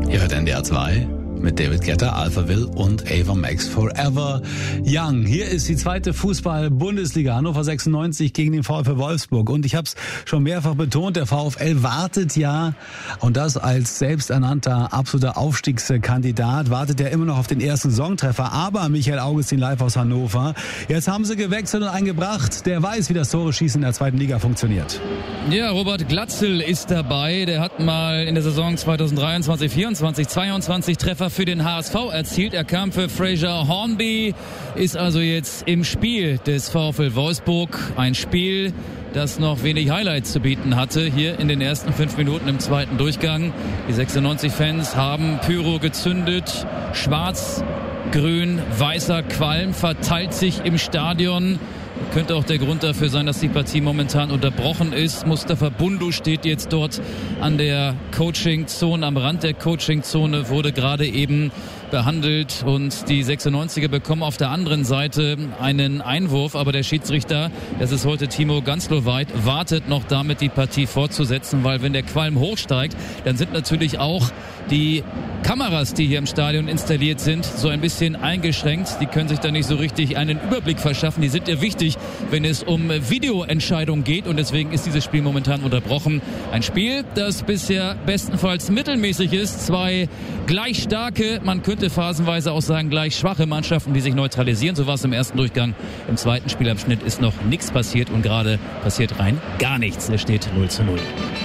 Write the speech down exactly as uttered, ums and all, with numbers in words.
Ihr hört N D R zwei mit David Guetta, Alphaville und Ava Max Forever Young. Hier ist die zweite Fußball-Bundesliga, Hannover sechsundneunzig gegen den VfL Wolfsburg. Und ich habe es schon mehrfach betont, der VfL wartet ja, und das als selbsternannter absoluter Aufstiegskandidat, wartet ja immer noch auf den ersten Saisontreffer. Aber Michael Augustin live aus Hannover. Jetzt haben sie gewechselt und einen gebracht, der weiß, wie das Tore-Schießen in der zweiten Liga funktioniert. Ja, Robert Glatzel ist dabei. Der hat mal in der Saison zweitausenddreiundzwanzig vierundzwanzig zweiundzwanzig Treffer für den H S V erzielt. Er kam für Fraser Hornby, ist also jetzt im Spiel des VfL Wolfsburg. Ein Spiel, das noch wenig Highlights zu bieten hatte, hier in den ersten fünf Minuten im zweiten Durchgang. Die sechsundneunzig-Fans haben Pyro gezündet. Schwarz, grün, weißer Qualm verteilt sich im Stadion. Könnte auch der Grund dafür sein, dass die Partie momentan unterbrochen ist. Mustafa Bundu steht jetzt dort an der Coaching-Zone, am Rand der Coaching-Zone, wurde gerade eben behandelt und die sechsundneunziger bekommen auf der anderen Seite einen Einwurf, aber der Schiedsrichter, das ist heute Timo Gansloweit, wartet noch damit, die Partie fortzusetzen, weil wenn der Qualm hochsteigt, dann sind natürlich auch die Kameras, die hier im Stadion installiert sind, so ein bisschen eingeschränkt. Die können sich da nicht so richtig einen Überblick verschaffen. Die sind ja wichtig, wenn es um Videoentscheidungen geht, und deswegen ist dieses Spiel momentan unterbrochen. Ein Spiel, das bisher bestenfalls mittelmäßig ist. Zwei gleich starke, man könnte phasenweise auch sagen gleich schwache Mannschaften, die sich neutralisieren. So war es im ersten Durchgang. Im zweiten Spielabschnitt ist noch nichts passiert und gerade passiert rein gar nichts. Es steht null zu null.